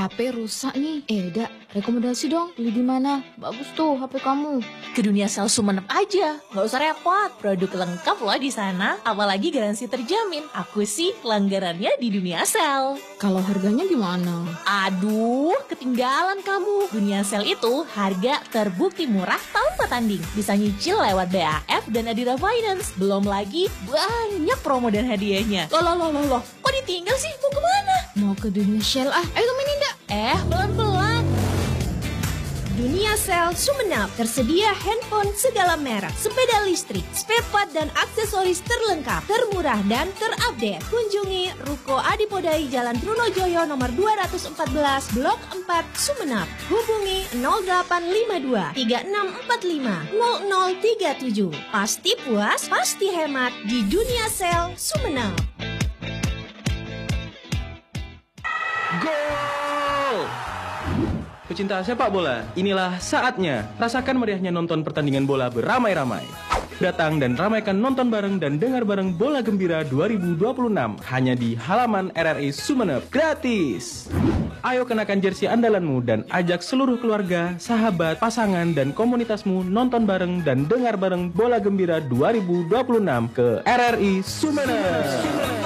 HP rusak nih. Dak, rekomendasi dong. Beli di mana? Bagus tuh HP kamu. Ke Duniasel Sumenep aja, nggak usah repot. Produk lengkap loh di sana, apalagi garansi terjamin. Aku sih langgarannya di Duniasel. Kalau harganya gimana? Aduh, ketinggalan kamu. Duniasel itu harga terbukti murah tanpa tanding. Bisa nyicil lewat BAF dan Adira Finance. Belum lagi banyak promo dan hadiahnya. Loh, kok ditinggal sih? Mau kemana? Mau ke Duniasel ah. Ayo temenin Dak. Pelan-pelan. Duniasel Sumenep tersedia handphone segala merek, sepeda listrik, spare part dan aksesoris terlengkap, termurah dan terupdate. Kunjungi Ruko Adipodai Jalan Trunojoyo nomor 214 Blok 4 Sumenep. Hubungi 0852 3645 0037. Pasti puas, pasti hemat di Duniasel Sumenep. Gol! Pecinta sepak bola, inilah saatnya. Rasakan meriahnya nonton pertandingan bola beramai-ramai. Datang dan ramaikan nonton bareng dan dengar bareng Bola Gembira 2026 hanya di halaman RRI Sumenep, gratis. Ayo kenakan jersey andalanmu dan ajak seluruh keluarga, sahabat, pasangan, dan komunitasmu nonton bareng dan dengar bareng Bola Gembira 2026 ke RRI Sumenep.